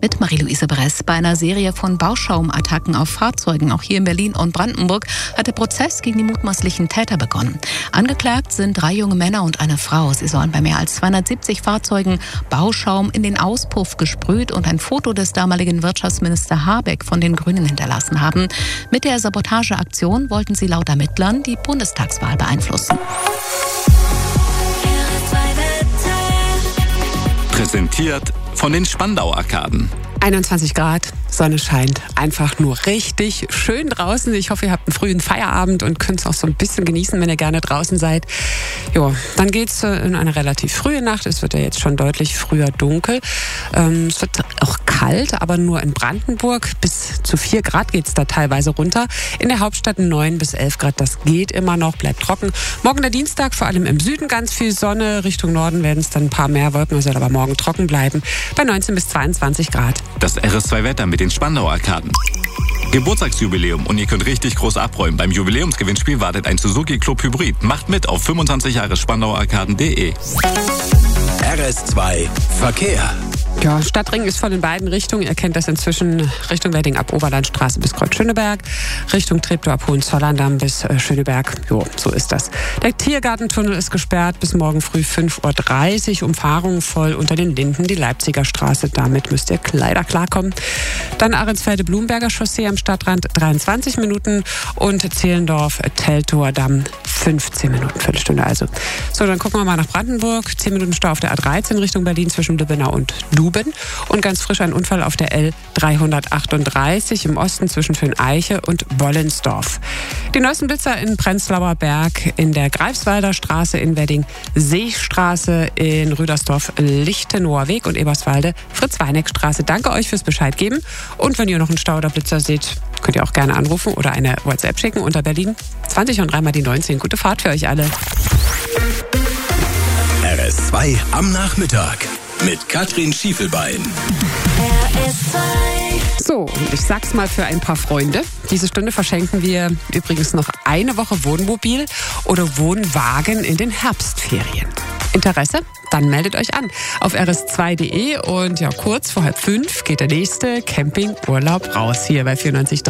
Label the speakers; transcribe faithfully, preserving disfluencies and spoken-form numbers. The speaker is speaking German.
Speaker 1: Mit Marie-Louise Bress. Bei einer Serie von Bauschaumattacken auf Fahrzeugen, auch hier in Berlin und Brandenburg, hat der Prozess gegen die mutmaßlichen Täter begonnen. Angeklagt sind drei junge Männer und eine Frau. Sie sollen bei mehr als zweihundertsiebzig Fahrzeugen Bauschaum in den Auspuff gesprüht und ein Foto des damaligen Wirtschaftsminister Habeck von den Grünen hinterlassen haben. Mit der Sabotageaktion wollten sie laut Ermittlern die Bundestagswahl beeinflussen.
Speaker 2: Präsentiert von den Spandau-Arkaden.
Speaker 3: einundzwanzig Grad, Sonne scheint, einfach nur richtig schön draußen. Ich hoffe, ihr habt einen frühen Feierabend und könnt es auch so ein bisschen genießen, wenn ihr gerne draußen seid. Jo, dann geht's in eine relativ frühe Nacht. Es wird ja jetzt schon deutlich früher dunkel. Ähm, es wird auch kalt, aber nur in Brandenburg. Bis zu vier Grad geht's da teilweise runter. In der Hauptstadt neun bis elf Grad, das geht immer noch, bleibt trocken. Morgen der Dienstag, vor allem im Süden ganz viel Sonne. Richtung Norden werden es dann ein paar mehr Wolken, soll aber morgen trocken bleiben. Bei neunzehn bis zweiundzwanzig Grad.
Speaker 2: Das R S zwei Wetter mit den Spandau-Arkaden. Geburtstagsjubiläum und ihr könnt richtig groß abräumen. Beim Jubiläumsgewinnspiel wartet ein Suzuki Club Hybrid. Macht mit auf fünfundzwanzig Jahre Spandauarkaden punkt de.
Speaker 4: R S zwei Verkehr.
Speaker 3: Ja, Stadtring ist voll in beiden Richtungen. Ihr kennt das inzwischen Richtung Wedding ab Oberlandstraße bis Kreuz-Schöneberg, Richtung Treptow ab Hohenzollern bis äh, Schöneberg. Jo, so ist das. Der Tiergartentunnel ist gesperrt bis morgen früh fünf Uhr dreißig. Umfahrung voll unter den Linden, die Leipziger Straße. Damit müsst ihr leider klarkommen. Dann Ahrensfelde-Blumberger Chaussee am Stadtrand dreiundzwanzig Minuten und Zehlendorf-Teltower Damm fünfzehn Minuten, Viertelstunde also. So, dann gucken wir mal nach Brandenburg. zehn Minuten Stau auf der A dreizehn Richtung Berlin zwischen Lübbenau und Duben. Und ganz frisch ein Unfall auf der L dreihundertachtunddreißig im Osten zwischen Schöneiche und Wollensdorf. Die neuesten Blitzer in Prenzlauer Berg, in der Greifswalder Straße in Wedding, Seestraße in Rüdersdorf, Lichtenauer Weg und Eberswalde, Fritz-Weineck-Straße. Danke euch fürs Bescheid geben. Und wenn ihr noch einen Stau oder Blitzer seht, könnt ihr auch gerne anrufen oder eine WhatsApp schicken unter Berlin zwanzig und dreimal die neunzehn. Gute Fahrt für euch alle.
Speaker 4: R S zwei am Nachmittag mit Katrin Schiefelbein.
Speaker 5: R S zwei.
Speaker 3: So, und ich sag's mal für ein paar Freunde. Diese Stunde verschenken wir übrigens noch eine Woche Wohnmobil oder Wohnwagen in den Herbstferien. Interesse? Dann meldet euch an auf r s zwei punkt de und ja, kurz vor halb fünf geht der nächste Campingurlaub raus hier bei vierundneunzig Komma drei.